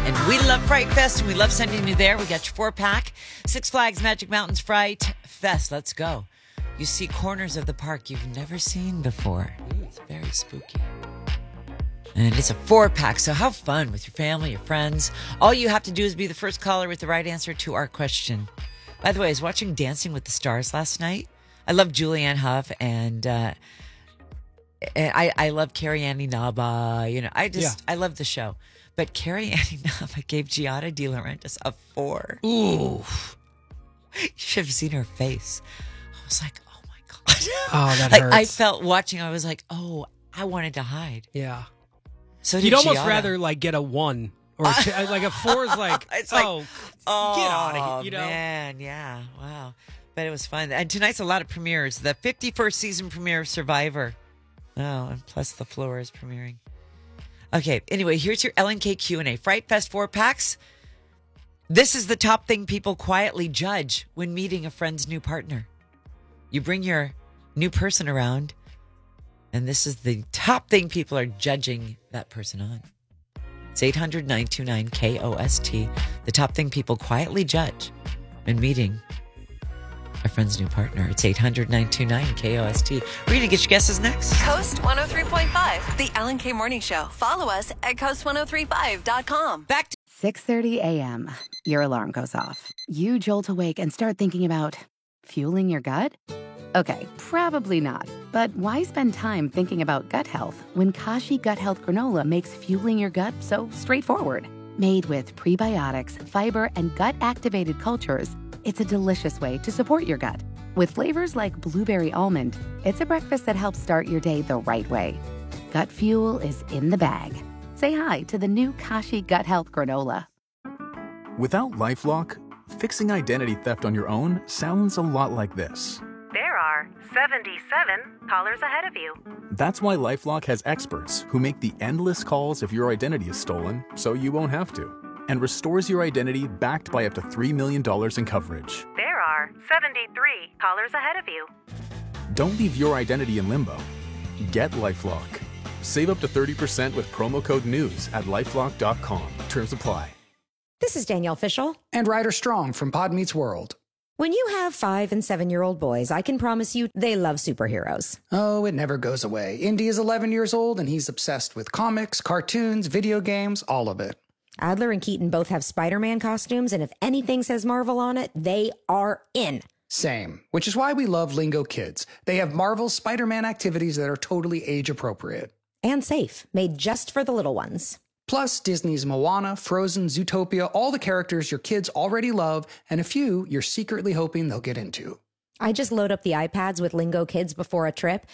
And we love Fright Fest, and we love sending you there. We got your 4-pack. Six Flags Magic Mountains Fright Fest. Let's go. You see corners of the park you've never seen before. It's very spooky. And it's a 4-pack, so have fun with your family, your friends. All you have to do is be the first caller with the right answer to our question. By the way, I was watching Dancing with the Stars last night. I love Julianne Hough, and I love Carrie-Ann Inaba. You know, I love the show. But Carrie-Ann Inaba gave Giada De Laurentiis a 4. Ooh. You should have seen her face. I was like, oh my God. Oh, that like, hurts. I felt watching, I was like, oh, I wanted to hide. Yeah. So You'd almost Giada. rather like get a 1 or a 2. Like a 4 is like, It's like, get out of here. You know? Man, yeah, wow. But it was fun. And tonight's a lot of premieres. The 51st season premiere of Survivor. Oh, and plus The Floor is premiering. Okay, anyway, here's your LNK Q&A. Fright Fest 4-packs. This is the top thing people quietly judge when meeting a friend's new partner. You bring your new person around, and this is the top thing people are judging that person on. It's 800-929-KOST. The top thing people quietly judge when meeting a friend's new partner. It's 800-929-KOST. We're going to get your guesses next. Coast 103.5, the Alan K Morning Show. Follow us at coast1035.com. Back to 6:30 a.m. Your alarm goes off. You jolt awake and start thinking about fueling your gut? Okay, probably not. But why spend time thinking about gut health when Kashi Gut Health Granola makes fueling your gut so straightforward? Made with prebiotics, fiber, and gut-activated cultures, it's a delicious way to support your gut. With flavors like blueberry almond, it's a breakfast that helps start your day the right way. Gut fuel is in the bag. Say hi to the new Kashi Gut Health Granola. Without LifeLock, fixing identity theft on your own sounds a lot like this. There are 77 callers ahead of you. That's why LifeLock has experts who make the endless calls if your identity is stolen, so you won't have to, and restores your identity backed by up to $3 million in coverage. There are 73 callers ahead of you. Don't leave your identity in limbo. Get LifeLock. Save up to 30% with promo code NEWS at LifeLock.com. Terms apply. This is Danielle Fishel. And Ryder Strong from Pod Meets World. When you have 5- and 7-year-old boys, I can promise you they love superheroes. Oh, it never goes away. Indy is 11 years old, and he's obsessed with comics, cartoons, video games, all of it. Adler and Keaton both have Spider-Man costumes, and if anything says Marvel on it, they are in. Same, which is why we love Lingo Kids. They have Marvel's Spider-Man activities that are totally age-appropriate. And safe, made just for the little ones. Plus, Disney's Moana, Frozen, Zootopia, all the characters your kids already love, and a few you're secretly hoping they'll get into. I just load up the iPads with Lingo Kids before a trip,